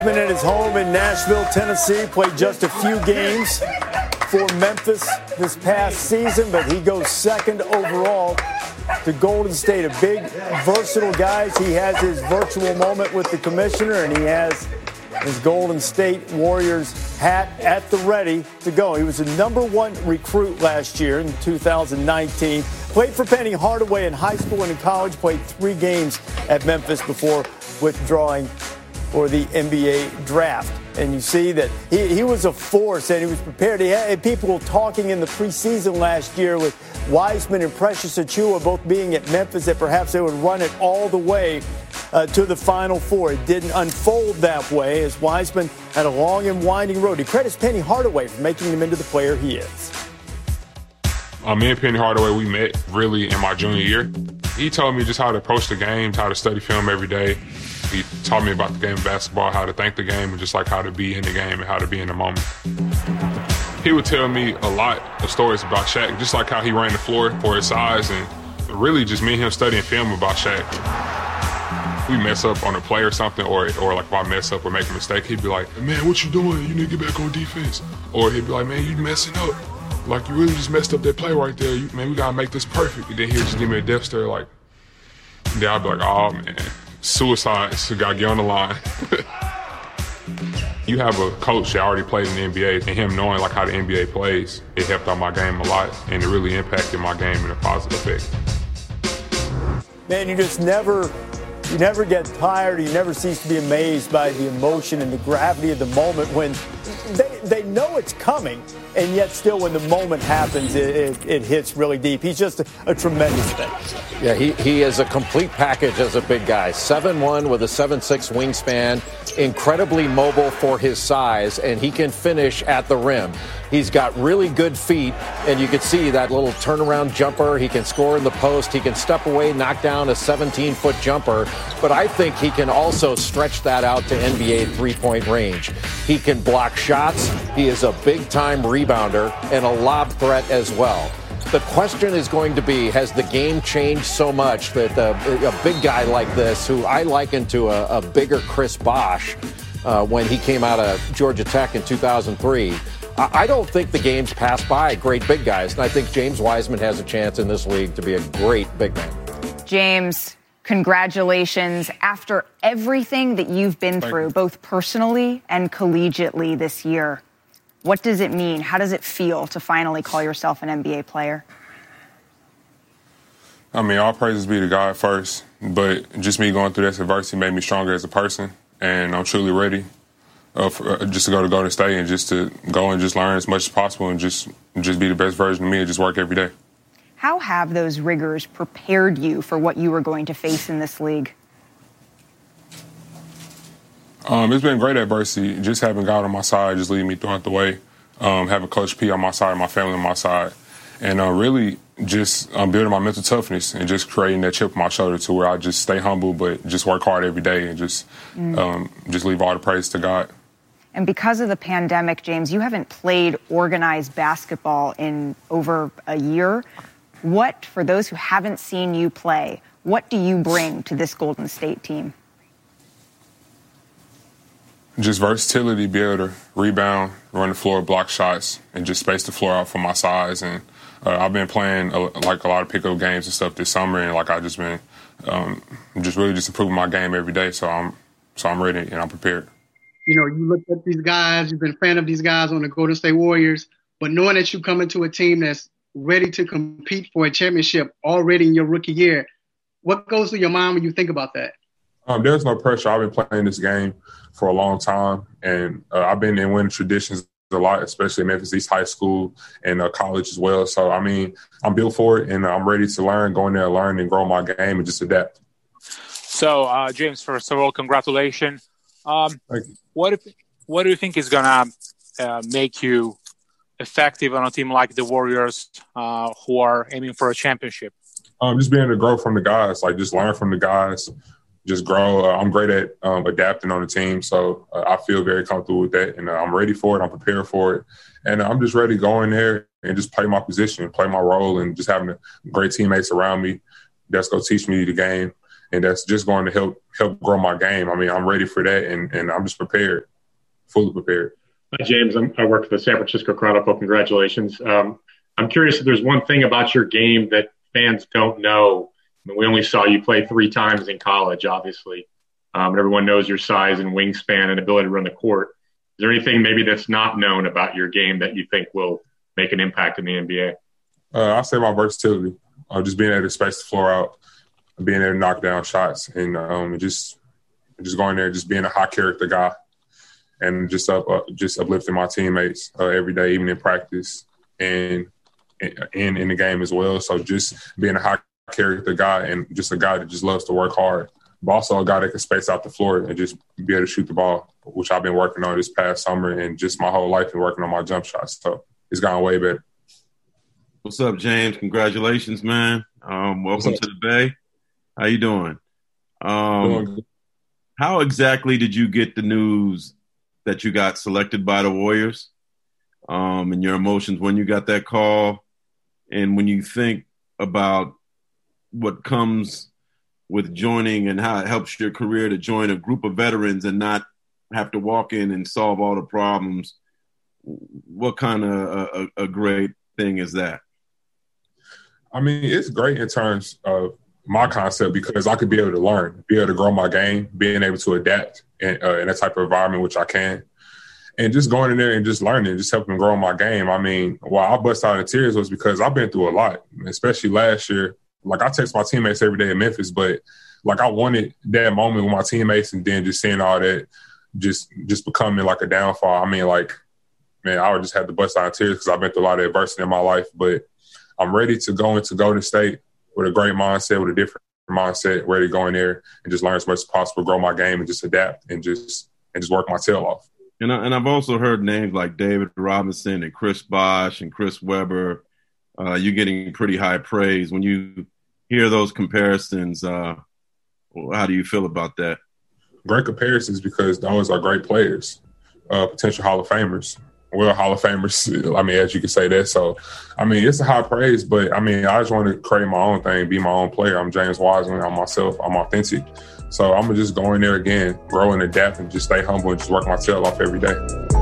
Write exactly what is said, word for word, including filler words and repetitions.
At his home in Nashville, Tennessee, played just a few games for Memphis this past season, but he goes second overall to Golden State. A big, versatile guy. He has his virtual moment with the commissioner, and he has his Golden State Warriors hat at the ready to go. He was the number one recruit last year in two thousand nineteen. Played for Penny Hardaway in high school and in college. Played three games at Memphis before withdrawing for the N B A draft. And you see that he, he was a force and he was prepared. He had people talking in the preseason last year with Wiseman and Precious Achiuwa both being at Memphis that perhaps they would run it all the way uh, to the Final Four. It didn't unfold that way as Wiseman had a long and winding road. He credits Penny Hardaway for making him into the player he is. Uh, me and Penny Hardaway, we met really in my junior year. He told me just how to approach the game, how to study film every day. He taught me about the game of basketball, how to think the game, and just like how to be in the game and how to be in the moment. He would tell me a lot of stories about Shaq, just like how he ran the floor for his size, and really just me and him studying film about Shaq. We mess up on a play or something, or or like if I mess up or make a mistake, he'd be like, man, what you doing? You need to get back on defense. Or he'd be like, man, you messing up. Like, you really just messed up that play right there. You, man, we got to make this perfect. And then he'd just give me a death stare like, then I'd be like, oh, man. Suicide, so got to get on the line. You have a coach that already played in the N B A, and him knowing like how the N B A plays, it helped out my game a lot, and it really impacted my game in a positive effect. Man, you just never, you never get tired, you never cease to be amazed by the emotion and the gravity of the moment when they, they know it's coming, and yet still when the moment happens, it, it, it hits really deep. He's just a, a tremendous thing. Yeah, he, he is a complete package as a big guy. seven one with a seven six wingspan, incredibly mobile for his size, and he can finish at the rim. He's got really good feet, and you can see that little turnaround jumper. He can score in the post. He can step away, knock down a seventeen-foot jumper. But I think he can also stretch that out to N B A three-point range. He can block shots. He is a big-time rebounder and a lob threat as well. The question is going to be, has the game changed so much that uh, a big guy like this, who I liken to a, a bigger Chris Bosh uh, when he came out of Georgia Tech in two thousand three, I don't think the game's passed by great big guys. And I think James Wiseman has a chance in this league to be a great big man. James, congratulations. After everything that you've been Thank through, you. both personally and collegiately this year, what does it mean? How does it feel to finally call yourself an N B A player? I mean, all praises be to God first, but just me going through this adversity made me stronger as a person, and I'm truly ready uh, for, uh, just to go to Golden State and just to go and just learn as much as possible and just just be the best version of me and just work every day. How have those rigors prepared you for what you were going to face in this league? Um, it's been great adversity, just having God on my side, just leading me throughout the way, um, having Coach P on my side, my family on my side, and uh, really just um, building my mental toughness and just creating that chip on my shoulder to where I just stay humble but just work hard every day and just mm. um, just leave all the praise to God. And because of the pandemic, James, you haven't played organized basketball in over a year. What, for those who haven't seen you play, what do you bring to this Golden State team? Just versatility, be able to rebound, run the floor, block shots, and just space the floor out for my size. And uh, I've been playing uh, like a lot of pickup games and stuff this summer, and like I've just been um, just really just improving my game every day. So I'm so I'm ready and I'm prepared. You know, you look at these guys, you've been a fan of these guys on the Golden State Warriors, but knowing that you come into a team that's ready to compete for a championship already in your rookie year, what goes through your mind when you think about that? Um, there's no pressure. I've been playing this game for a long time, and uh, I've been in winning traditions a lot, especially at Memphis East High School and uh, college as well. So, I mean, I'm built for it, and I'm ready to learn, go in there and learn and grow my game and just adapt. So, uh, James, first of all, congratulations. Um, Thank you. What if, what do you think is going to uh, make you effective on a team like the Warriors uh, who are aiming for a championship? Um, just being able to grow from the guys, like just learn from the guys. Just grow. Uh, I'm great at um, adapting on the team, so uh, I feel very comfortable with that, and uh, I'm ready for it. I'm prepared for it, and uh, I'm just ready to go in there and just play my position, play my role, and just having great teammates around me that's going to teach me the game and that's just going to help help grow my game. I mean, I'm ready for that, and, and I'm just prepared, fully prepared. Hi, James. I'm, I work for the San Francisco Chronicle. Congratulations. Um, I'm curious if there's one thing about your game that fans don't know. I mean, we only saw you play three times in college, obviously. Um, everyone knows your size and wingspan and ability to run the court. Is there anything maybe that's not known about your game that you think will make an impact in the N B A? Uh, I'll say my versatility, uh, just being able to space the floor out, being able to knock down shots, and um, just just going there, just being a high character guy, and just up, uh, just uplifting my teammates uh, every day, even in practice and in in the game as well. So just being a high character guy and just a guy that just loves to work hard, but also a guy that can space out the floor and just be able to shoot the ball, which I've been working on this past summer and just my whole life and working on my jump shots. So it's gone way better. What's up, James? Congratulations, man. Um, welcome to the Bay. How you doing? Um, doing good. How exactly did you get the news that you got selected by the Warriors, um, and your emotions when you got that call, and when you think about what comes with joining and how it helps your career to join a group of veterans and not have to walk in and solve all the problems, what kind of a, a great thing is that? I mean, it's great in terms of my concept because I could be able to learn, be able to grow my game, being able to adapt in, uh, in that type of environment, which I can. And just going in there and just learning, just helping grow my game. I mean, why I bust out in tears was because I've been through a lot, especially last year. Like, I text my teammates every day in Memphis, but, like, I wanted that moment with my teammates and then just seeing all that just just becoming, like, a downfall. I mean, like, man, I would just have to bust out in tears because I've been through a lot of adversity in my life. But I'm ready to go into Golden State with a great mindset, with a different mindset, ready to go in there and just learn as much as possible, grow my game, and just adapt and just and just work my tail off. And, I, and I've also heard names like David Robinson and Chris Bosh and Chris Webber. Uh, you're getting pretty high praise. When you hear those comparisons, uh, how do you feel about that? Great comparisons because those are great players, uh, potential Hall of Famers. Well, Hall of Famers, I mean, as you can say that. So, I mean, it's a high praise, but, I mean, I just want to create my own thing, be my own player. I'm James Wiseman. I'm myself. I'm authentic. So I'm going to just go in there again, grow and adapt and just stay humble and just work my tail off every day.